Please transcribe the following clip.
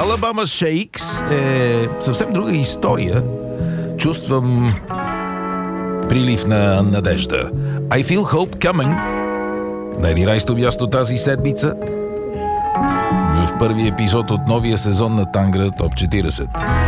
Alabama Shakes е съвсем друга история. Чувствам прилив на надежда. I feel hope coming. На 11-то място тази седмица в първи епизод от новия сезон на Тангра Топ 40.